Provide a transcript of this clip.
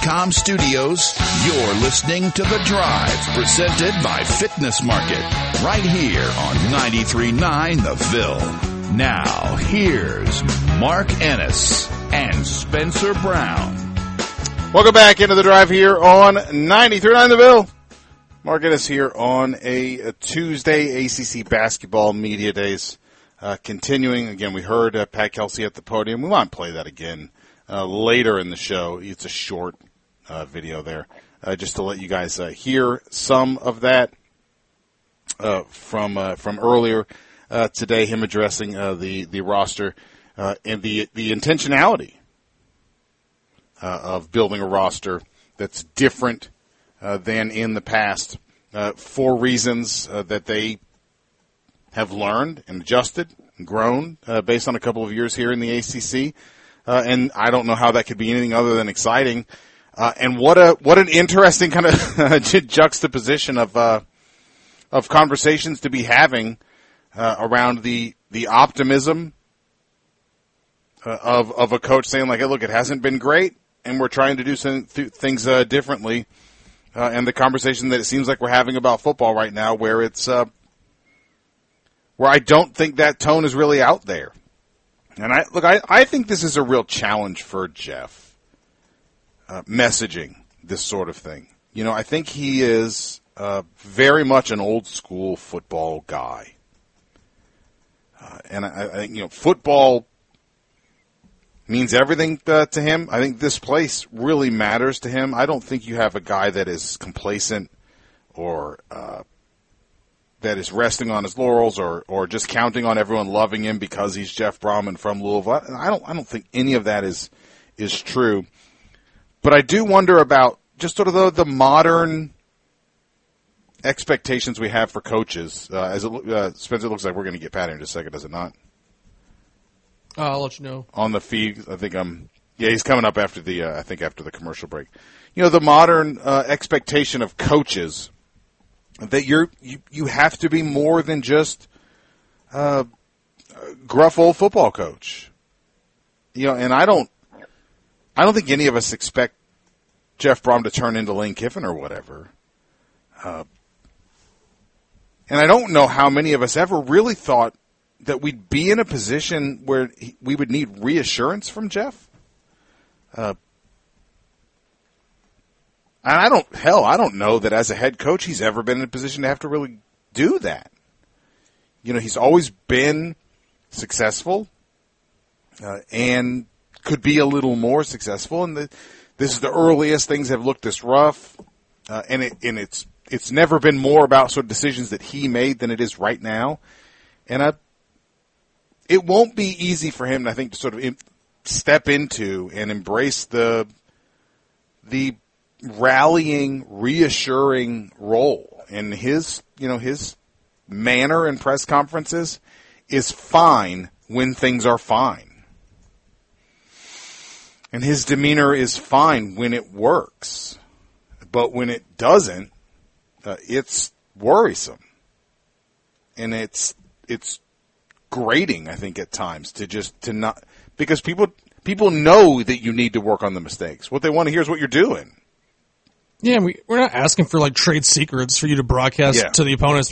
FitnessMarket.com studios, you're listening to The Drive, presented by Fitness Market, right here on 93.9 The Ville. Now, here's Mark Ennis and Spencer Brown. Welcome back into The Drive here on 93.9 The Ville. Mark Ennis here on a Tuesday ACC basketball media days. Continuing, again, we heard Pat Kelsey at the podium. We might play that again later in the show. It's a short video there, just to let you guys hear some of that from earlier today, him addressing the roster and the intentionality of building a roster that's different than in the past for reasons that they have learned and adjusted and grown based on a couple of years here in the ACC. And I don't know how that could be anything other than exciting. And what an interesting kind of juxtaposition of conversations to be having around the optimism of a coach saying, like, hey, look, it hasn't been great, and we're trying to do some things differently. And the conversation that it seems like we're having about football right now, where it's where I don't think that tone is really out there. And I think this is a real challenge for Jeff, messaging this sort of thing. You know, I think he is very much an old school football guy. And I think, you know, football means everything to him. I think this place really matters to him. I don't think you have a guy that is complacent or that is resting on his laurels or just counting on everyone loving him because he's Jeff Brahman from Louisville. I don't think any of that is true. But I do wonder about just sort of the modern expectations we have for coaches. Spencer, it looks like we're going to get Pat in just a second, does it not? I'll let you know. On the feed, I think he's coming up after the commercial break. You know, the modern expectation of coaches that you have to be more than just a gruff old football coach. You know, and I don't think any of us expect Jeff Brom to turn into Lane Kiffin or whatever. And I don't know how many of us ever really thought that we'd be in a position where we would need reassurance from Jeff. And I don't know that as a head coach he's ever been in a position to have to really do that. You know, he's always been successful and could be a little more successful. And this is the earliest things have looked this rough, and it's never been more about sort of decisions that he made than it is right now. And it won't be easy for him, I think, to sort of step into and embrace the rallying, reassuring role. And his manner in press conferences is fine when things are fine. And his demeanor is fine when it works. But when it doesn't, it's worrisome. And it's grating, I think, at times to not, because people know that you need to work on the mistakes. What they want to hear is what you're doing. Yeah, we're not asking for like trade secrets for you to broadcast to the opponents